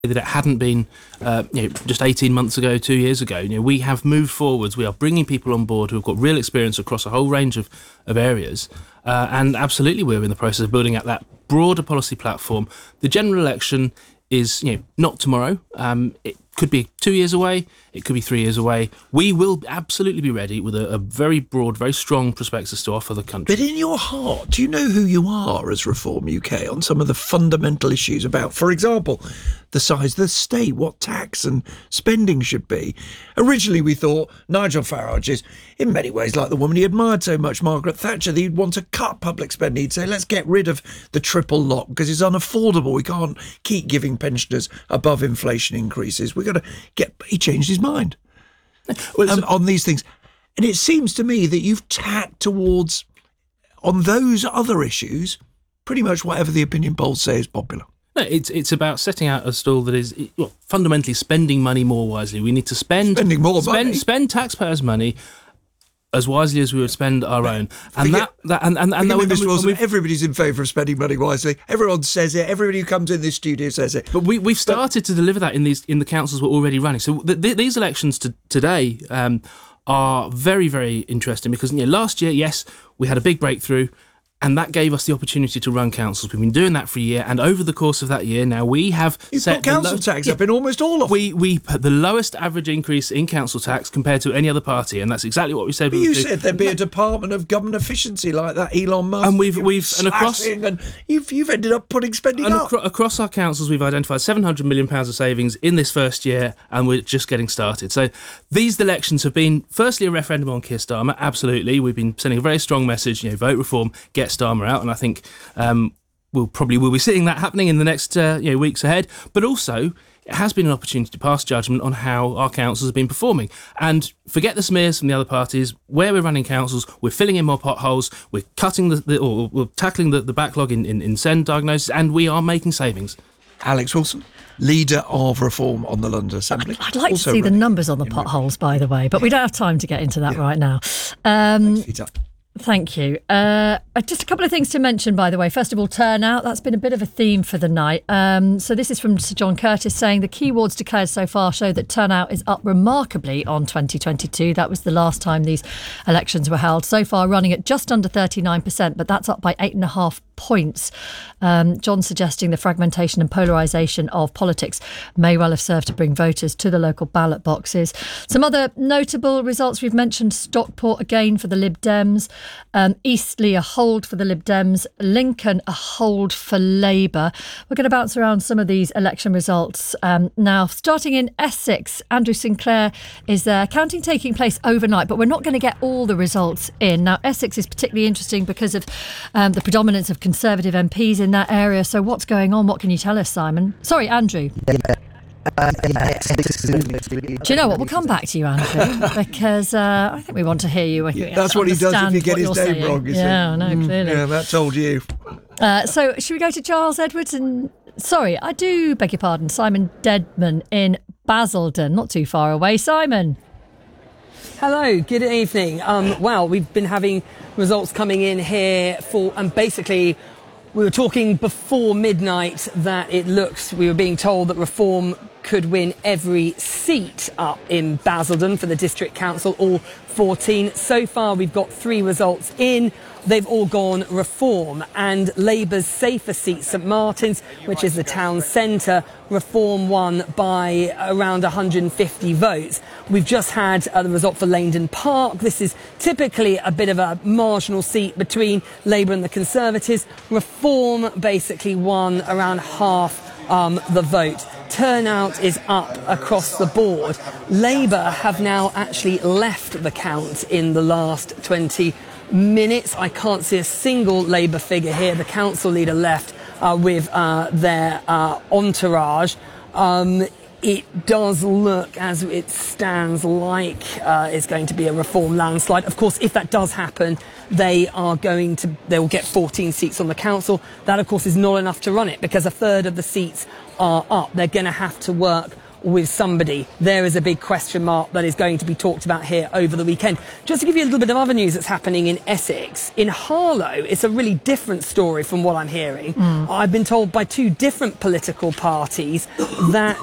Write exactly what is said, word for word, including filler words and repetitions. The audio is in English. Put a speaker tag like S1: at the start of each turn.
S1: that it hadn't been uh, you know, just eighteen months ago, two years ago. You know, we have moved forwards. We are bringing people on board who have got real experience across a whole range of, of areas. Uh, and absolutely, we're in the process of building out that broader policy platform. The general election is, you know, not tomorrow. Um, it could be two years away. It could be three years away. We will absolutely be ready with a, a very broad, very strong prospectus to offer the country.
S2: But in your heart, do you know who you are as Reform U K on some of the fundamental issues about, for example, the size of the state, what tax and spending should be? Originally, we thought Nigel Farage is, in many ways, like the woman he admired so much, Margaret Thatcher, that he'd want to cut public spending. He'd say, let's get rid of the triple lock because it's unaffordable. We can't keep giving pensioners above inflation increases. We've got to get... He changed his mind well, um, on these things. And it seems to me that you've tacked towards, on those other issues, pretty much whatever the opinion polls say is popular.
S1: No, it's it's about setting out a stall that is well, fundamentally spending money more wisely. We need to spend
S2: spending more
S1: spend,
S2: money.
S1: spend taxpayers' money as wisely as we would spend our own. And
S2: Forget,
S1: that, that and and, and, that,
S2: Mister
S1: and
S2: Wilson, everybody's in favour of spending money wisely. Everyone says it. Everybody who comes in this studio says it.
S1: But we we've started but, to deliver that in these in the councils we're already running. So th- th- these elections to, today um, are very very interesting because you know, last year, yes, we had a big breakthrough. And that gave us the opportunity to run councils. We've been doing that for a year, and over the course of that year, now we have
S2: You've
S1: set
S2: put council
S1: lo-
S2: tax
S1: yeah,
S2: up in almost all of them.
S1: We we put the lowest average increase in council tax compared to any other party, and that's exactly what we said.
S2: But
S1: we
S2: you
S1: would do.
S2: said there'd be a Department of Government Efficiency like that, Elon Musk.
S1: And we've we've and across
S2: and you've you've ended up putting spending
S1: and
S2: up.
S1: Acro- across our councils, we've identified seven hundred million pounds of savings in this first year, and we're just getting started. So these elections have been firstly a referendum on Keir Starmer. Absolutely, we've been sending a very strong message. You know, vote Reform, get Starmer out, and I think. Um, we'll probably will be seeing that happening in the next uh, you know, weeks ahead. But also, it has been an opportunity to pass judgment on how our councils have been performing. And forget the smears from the other parties. Where we're running councils, we're filling in more potholes, we're cutting the, the or we're tackling the, the backlog in, in, in SEND diagnosis, and we are making savings.
S2: Alex Wilson, leader of Reform on the London Assembly.
S3: I'd, I'd like
S2: also
S3: to see the
S2: running.
S3: numbers on the potholes, by the way, but we don't have time to get into that yeah. right now. Um, Thank you. Uh, just a couple of things to mention, by the way. First of all, turnout. That's been a bit of a theme for the night. Um, so this is from Sir John Curtis saying the key wards declared so far show that turnout is up remarkably on twenty twenty-two. That was the last time these elections were held. So far running at just under thirty-nine percent, but that's up by eight and a half points. Um, John suggesting the fragmentation and polarisation of politics may well have served to bring voters to the local ballot boxes. Some other notable results we've mentioned: Stockport again for the Lib Dems. Um, Eastleigh a hold for the Lib Dems, Lincoln a hold for Labour. We're going to bounce around some of these election results um, now. Starting in Essex, Andrew Sinclair is there. Counting taking place overnight, but we're not going to get all the results in. Now, Essex is particularly interesting because of um, the predominance of Conservative M Ps in that area. So what's going on? What can you tell us, Simon? Sorry, Andrew.
S4: Yeah. Uh, yeah,
S3: Do you know what? We'll come back to you, Andrew, because uh, I think we want to hear you.
S2: Yeah, that's what he does if you get his name
S3: saying.
S2: wrong, you
S3: yeah,
S2: see.
S3: no, clearly.
S2: Yeah, that told you.
S3: Uh, so, should we go to Charles Edwards and... Sorry, I do beg your pardon. Simon Deadman in Basildon, not too far away. Simon.
S5: Hello, good evening. Um, wow, we've been having results coming in here for... And basically... We were talking before midnight that it looks, we were being told that Reform could win every seat up in Basildon for the District Council, all fourteen. So far, we've got three results in. They've all gone Reform, and Labour's safer seat, St Martin's, which is the town centre, Reform won by around one hundred fifty votes. We've just had uh, the result for Langdon Park. This is typically a bit of a marginal seat between Labour and the Conservatives. Reform basically won around half um, the vote. Turnout is up across the board. Labour have now actually left the count in the last twenty minutes. I can't see a single Labour figure here. The council leader left uh, with uh, their uh, entourage. Um, it does look, as it stands, like uh, it's going to be a Reform landslide. Of course, if that does happen, they are going to, they will get fourteen seats on the council. That, of course, is not enough to run it because a third of the seats are up. They're going to have to work with somebody, there is a big question mark that is going to be talked about here over the weekend. Just to give you a little bit of other news that's happening in Essex, in Harlow, it's a really different story from what I'm hearing. Mm. I've been told by two different political parties that